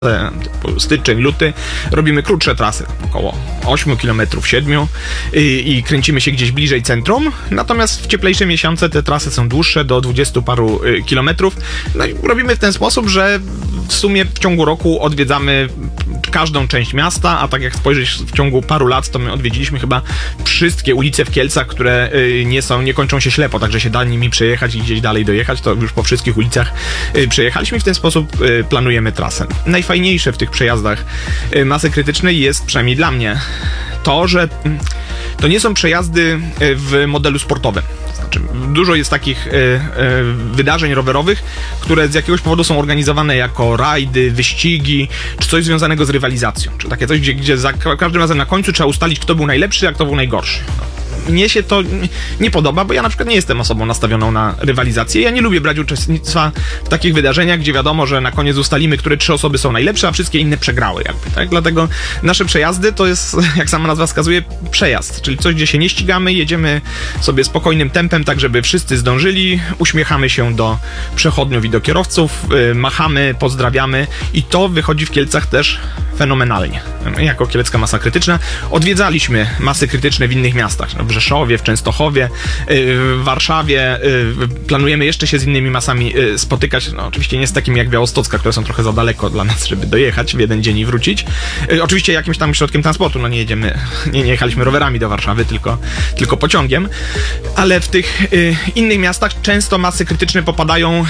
typu styczeń, luty, robimy krótsze trasy, około 8 km, 7 i kręcimy się gdzieś bliżej centrum, natomiast w cieplejsze miesiące te trasy są dłuższe, do 20 paru kilometrów. No i robimy w ten sposób, że w sumie w ciągu roku odwiedzamy każdą część miasta, a tak jak spojrzeć w ciągu paru lat, to my odwiedziliśmy chyba wszystkie ulice w Kielcach, które nie kończą się ślepo, także się da nimi przejechać i gdzieś dalej dojechać, to już po wszystkich ulicach przejechaliśmy i w ten sposób planujemy trasę. Najfajniejsze w tych przejazdach masy krytycznej jest, przynajmniej dla mnie, to, że to nie są przejazdy w modelu sportowym. Znaczy, dużo jest takich wydarzeń rowerowych, które z jakiegoś powodu są organizowane jako rajdy, wyścigi, czy coś związanego z rywalizacją. Czy takie coś, gdzie za każdym razem na końcu trzeba ustalić, kto był najlepszy, a kto był najgorszy. Mnie się to nie podoba, bo ja na przykład nie jestem osobą nastawioną na rywalizację. Ja nie lubię brać uczestnictwa w takich wydarzeniach, gdzie wiadomo, że na koniec ustalimy, które 3 osoby są najlepsze, a wszystkie inne przegrały jakby, tak? Dlatego nasze przejazdy to jest, jak sama nazwa wskazuje, przejazd, czyli coś, gdzie się nie ścigamy, jedziemy sobie spokojnym tempem, tak żeby wszyscy zdążyli, uśmiechamy się do przechodniów i do kierowców, machamy, pozdrawiamy i to wychodzi w Kielcach też fenomenalnie. Jako Kielecka Masa Krytyczna odwiedzaliśmy masy krytyczne w innych miastach, w Rzeszowie, w Częstochowie, w Warszawie. Planujemy jeszcze się z innymi masami spotykać. No, oczywiście nie z takimi jak Białostocka, które są trochę za daleko dla nas, żeby dojechać w jeden dzień i wrócić. Oczywiście jakimś tam środkiem transportu, no nie jechaliśmy rowerami do Warszawy, tylko pociągiem. Ale w tych innych miastach często masy krytyczne popadają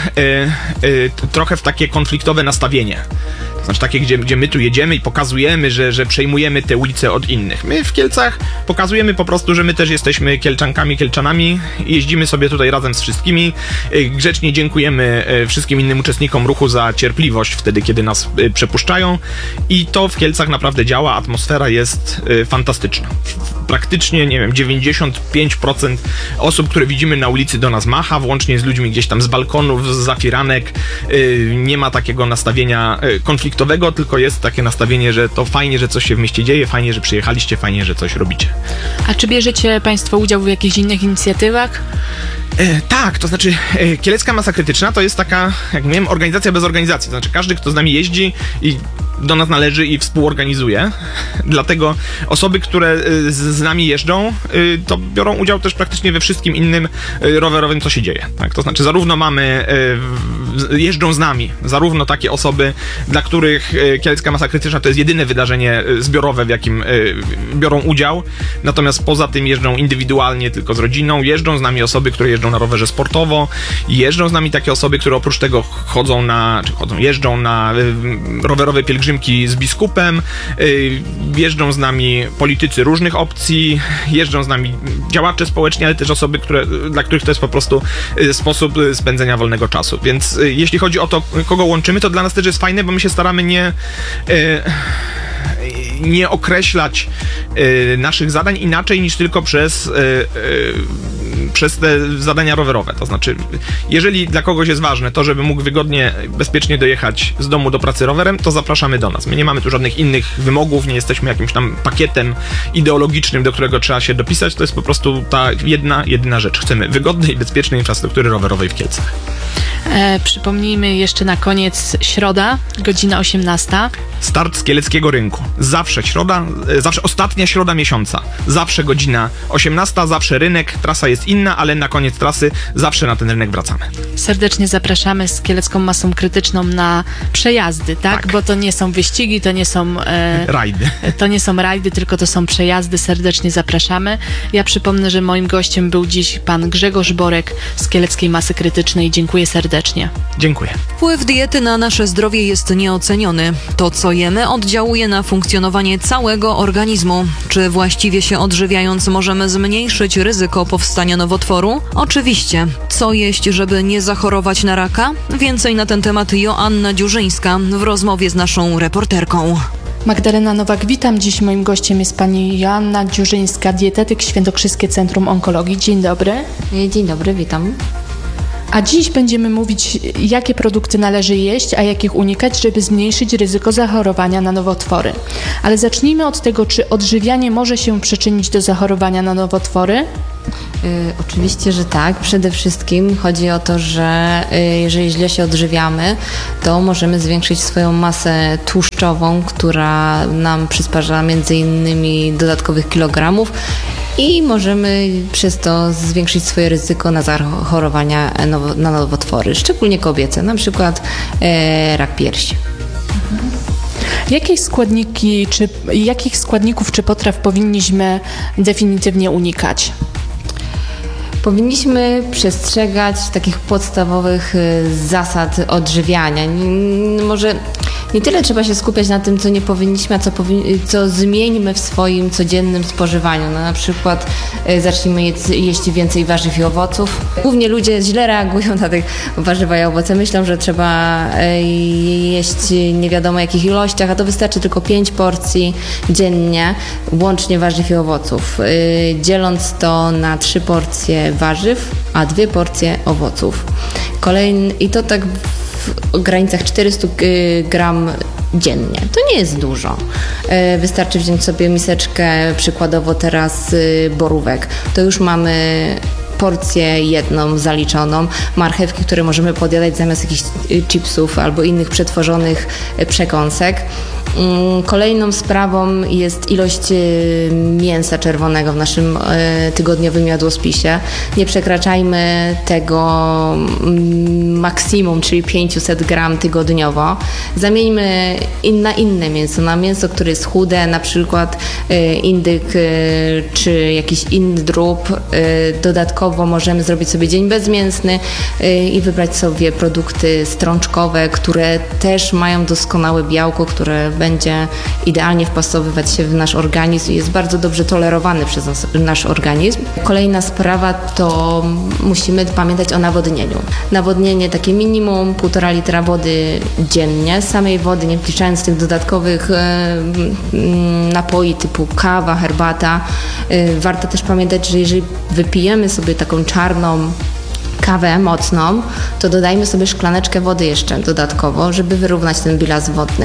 trochę w takie konfliktowe nastawienie. To znaczy takie, gdzie my tu jedziemy i pokazujemy, że przejmujemy te ulice od innych. My w Kielcach pokazujemy po prostu, że my też jesteśmy Kielczankami, Kielczanami. Jeździmy sobie tutaj razem z wszystkimi. Grzecznie dziękujemy wszystkim innym uczestnikom ruchu za cierpliwość wtedy, kiedy nas przepuszczają. I to w Kielcach naprawdę działa. Atmosfera jest fantastyczna. Praktycznie, nie wiem, 95% osób, które widzimy na ulicy, do nas macha, włącznie z ludźmi gdzieś tam z balkonów, z zafiranek. Nie ma takiego nastawienia konfliktowego, tylko jest takie nastawienie, że to fajnie, że coś się w mieście dzieje, fajnie, że przyjechaliście, fajnie, że coś robicie. A czy bierzecie Państwo udział w jakichś innych inicjatywach? Tak, to znaczy Kielecka Masa Krytyczna to jest taka, jak wiem, organizacja bez organizacji. To znaczy każdy, kto z nami jeździ i do nas należy i współorganizuje. Dlatego osoby, które z nami jeżdżą, to biorą udział też praktycznie we wszystkim innym rowerowym, co się dzieje. Tak? To znaczy zarówno jeżdżą z nami, zarówno takie osoby, dla których Kielecka Masa Krytyczna to jest jedyne wydarzenie zbiorowe, w jakim biorą udział. Natomiast poza tym jeżdżą indywidualnie, tylko z rodziną. Jeżdżą z nami osoby, które jeżdżą na rowerze sportowo. Jeżdżą z nami takie osoby, które oprócz tego jeżdżą na rowerowe pielgrzymki z biskupem, jeżdżą z nami politycy różnych opcji, jeżdżą z nami działacze społeczni, ale też osoby, dla których to jest po prostu sposób spędzenia wolnego czasu. Więc jeśli chodzi o to, kogo łączymy, to dla nas też jest fajne, bo my się staramy nie określać naszych zadań inaczej niż tylko przez te zadania rowerowe. To znaczy, jeżeli dla kogoś jest ważne to, żeby mógł wygodnie, bezpiecznie dojechać z domu do pracy rowerem, to zapraszamy do nas. My nie mamy tu żadnych innych wymogów, nie jesteśmy jakimś tam pakietem ideologicznym, do którego trzeba się dopisać. To jest po prostu ta jedyna rzecz. Chcemy wygodnej i bezpiecznej infrastruktury rowerowej w Kielcach. Przypomnijmy jeszcze na koniec środa, godzina 18. Start z Kieleckiego Rynku. Zawsze ostatnia środa miesiąca. Zawsze godzina 18, zawsze rynek, trasa jest inna, ale na koniec trasy zawsze na ten rynek wracamy. Serdecznie zapraszamy z Kielecką Masą Krytyczną na przejazdy, tak? Bo to nie są wyścigi, to nie są rajdy. To nie są rajdy, tylko to są przejazdy. Serdecznie zapraszamy. Ja przypomnę, że moim gościem był dziś pan Grzegorz Borek z Kieleckiej Masy Krytycznej. Dziękuję serdecznie. Dziękuję. Wpływ diety na nasze zdrowie jest nieoceniony. To, co jemy, oddziałuje na funkcjonowanie całego organizmu. Czy właściwie się odżywiając możemy zmniejszyć ryzyko powstania nowotworu? Oczywiście. Co jeść, żeby nie zachorować na raka? Więcej na ten temat Joanna Dziurzyńska w rozmowie z naszą reporterką. Magdalena Nowak, witam. Dziś moim gościem jest pani Joanna Dziurzyńska, dietetyk Świętokrzyskie Centrum Onkologii. Dzień dobry. Dzień dobry, witam. A dziś będziemy mówić, jakie produkty należy jeść, a jakich unikać, żeby zmniejszyć ryzyko zachorowania na nowotwory. Ale zacznijmy od tego, czy odżywianie może się przyczynić do zachorowania na nowotwory? Oczywiście, że tak. Przede wszystkim chodzi o to, że jeżeli źle się odżywiamy, to możemy zwiększyć swoją masę tłuszczową, która nam przysparza między innymi dodatkowych kilogramów i możemy przez to zwiększyć swoje ryzyko na zachorowania na nowotwory, szczególnie kobiece, na przykład rak piersi. Jakich składników czy potraw powinniśmy definitywnie unikać? Powinniśmy przestrzegać takich podstawowych zasad odżywiania. Może nie tyle trzeba się skupiać na tym, co nie powinniśmy, a co zmieńmy w swoim codziennym spożywaniu. No, na przykład zacznijmy jeść więcej warzyw i owoców. Głównie ludzie źle reagują na tych warzywa i owoce. Myślą, że trzeba jeść nie wiadomo jakich ilościach, a to wystarczy tylko 5 porcji dziennie, łącznie warzyw i owoców. Dzieląc to na 3 porcje warzyw, a 2 porcje owoców. I to tak w granicach 400 gram dziennie. To nie jest dużo. Wystarczy wziąć sobie miseczkę, przykładowo teraz borówek. To już mamy porcję jedną zaliczoną, marchewki, które możemy podjadać zamiast jakichś chipsów albo innych przetworzonych przekąsek. Kolejną sprawą jest ilość mięsa czerwonego w naszym tygodniowym jadłospisie. Nie przekraczajmy tego maksimum, czyli 500 gram tygodniowo. Zamieńmy na inne mięso, na mięso, które jest chude, na przykład indyk czy jakiś inny drób. Dodatkowo możemy zrobić sobie dzień bezmięsny i wybrać sobie produkty strączkowe, które też mają doskonałe białko, które będzie idealnie wpasowywać się w nasz organizm i jest bardzo dobrze tolerowany przez nasz organizm. Kolejna sprawa to musimy pamiętać o nawodnieniu. Nawodnienie takie minimum 1,5 litra wody dziennie, samej wody, nie wliczając tych dodatkowych napoi typu kawa, herbata. Warto też pamiętać, że jeżeli wypijemy sobie taką czarną kawę mocną, to dodajmy sobie szklaneczkę wody jeszcze dodatkowo, żeby wyrównać ten bilans wodny.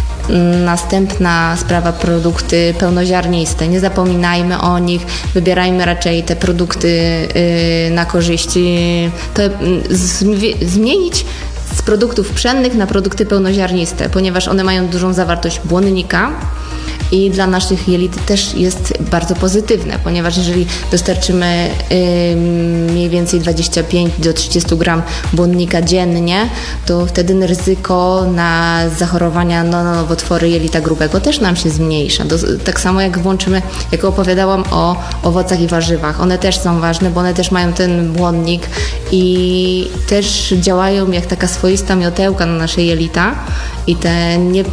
Następna sprawa, produkty pełnoziarniste. Nie zapominajmy o nich, wybierajmy raczej te produkty na korzyść. To zmienić z produktów pszennych na produkty pełnoziarniste, ponieważ one mają dużą zawartość błonnika i dla naszych jelit też jest bardzo pozytywne, ponieważ jeżeli dostarczymy mniej więcej 25 do 30 gram błonnika dziennie, to wtedy ryzyko na zachorowania na nowotwory jelita grubego też nam się zmniejsza. Tak samo jak opowiadałam o owocach i warzywach. One też są ważne, bo one też mają ten błonnik i też działają jak taka swoista miotełka na nasze jelita i te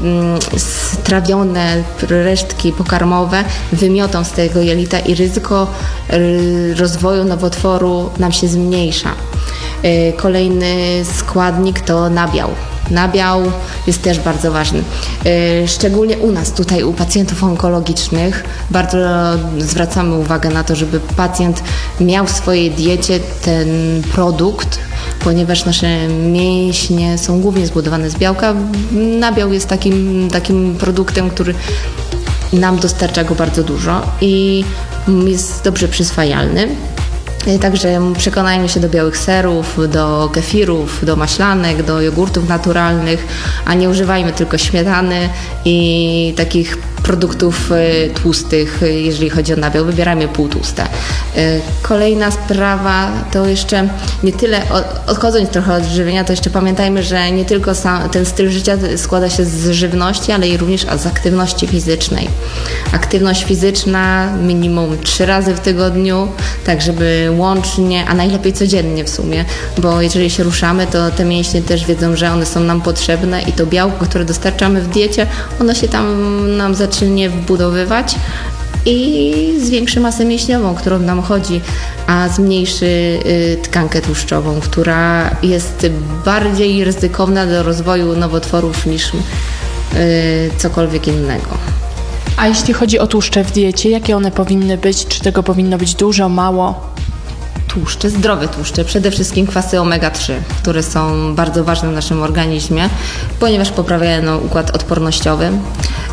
strawione resztki pokarmowe wymiotą z tego jelita i ryzyko rozwoju nowotworu nam się zmniejsza. Kolejny składnik to nabiał. Nabiał jest też bardzo ważny. Szczególnie u nas, tutaj u pacjentów onkologicznych, bardzo zwracamy uwagę na to, żeby pacjent miał w swojej diecie ten produkt, ponieważ nasze mięśnie są głównie zbudowane z białka. Nabiał jest takim produktem, który nam dostarcza go bardzo dużo i jest dobrze przyswajalny. Także przekonajmy się do białych serów, do kefirów, do maślanek, do jogurtów naturalnych, a nie używajmy tylko śmietany i takich produktów tłustych, jeżeli chodzi o nabiał. Wybierajmy półtłuste. Kolejna sprawa to jeszcze nie tyle, odchodząc trochę od żywienia, to jeszcze pamiętajmy, że nie tylko ten styl życia składa się z żywności, ale i również z aktywności fizycznej. Aktywność fizyczna minimum 3 razy w tygodniu, tak żeby łącznie, a najlepiej codziennie w sumie, bo jeżeli się ruszamy, to te mięśnie też wiedzą, że one są nam potrzebne i to białko, które dostarczamy w diecie, ono się tam nam zacznie wbudowywać i zwiększy masę mięśniową, którą nam chodzi, a zmniejszy tkankę tłuszczową, która jest bardziej ryzykowna do rozwoju nowotworów niż cokolwiek innego. A jeśli chodzi o tłuszcze w diecie, jakie one powinny być? Czy tego powinno być dużo, mało? Tłuszcze, zdrowe tłuszcze, przede wszystkim kwasy omega-3, które są bardzo ważne w naszym organizmie, ponieważ poprawiają układ odpornościowy.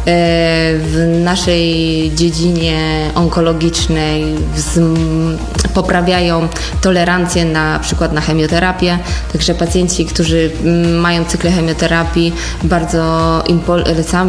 w naszej dziedzinie onkologicznej poprawiają tolerancję na przykład na chemioterapię, także pacjenci, którzy mają cykle chemioterapii, bardzo im polecamy